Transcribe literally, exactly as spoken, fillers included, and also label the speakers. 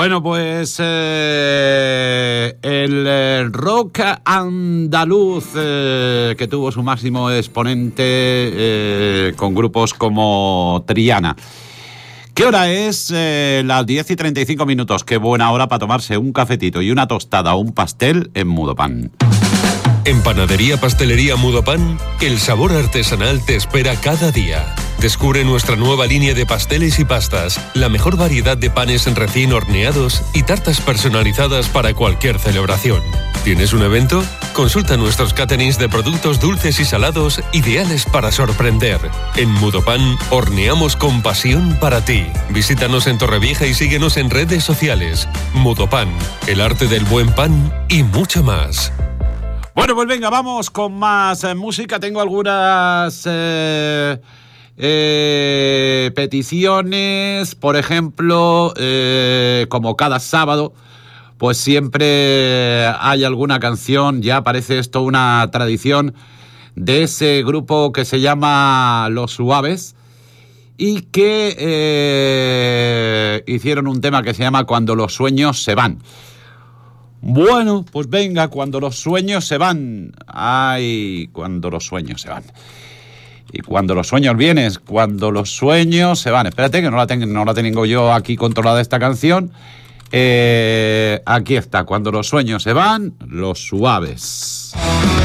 Speaker 1: Bueno, pues eh, el eh, rock andaluz eh, que tuvo su máximo exponente eh, con grupos como Triana. ¿Qué hora es? Eh, las diez y treinta y cinco minutos. Qué buena hora para tomarse un cafetito y una tostada o un pastel en Mudopan.
Speaker 2: En Panadería Pastelería Mudopan, el sabor artesanal te espera cada día. Descubre nuestra nueva línea de pasteles y pastas, la mejor variedad de panes recién horneados y tartas personalizadas para cualquier celebración. ¿Tienes un evento? Consulta nuestros caterings de productos dulces y salados ideales para sorprender. En Mudopan, horneamos con pasión para ti. Visítanos en Torrevieja y síguenos en redes sociales. Mudopan, el arte del buen pan y mucho más.
Speaker 1: Bueno, pues venga, vamos con más eh, música. Tengo algunas eh, eh, peticiones, por ejemplo, eh, como cada sábado, pues siempre hay alguna canción, ya parece esto una tradición, de ese grupo que se llama Los Suaves y que eh, hicieron un tema que se llama Cuando los sueños se van. Bueno, pues venga, cuando los sueños se van. Ay, cuando los sueños se van. Y cuando los sueños vienen, cuando los sueños se van. Espérate que no la tengo, no la tengo yo aquí controlada esta canción. Eh, aquí está, cuando los sueños se van, Los Suaves.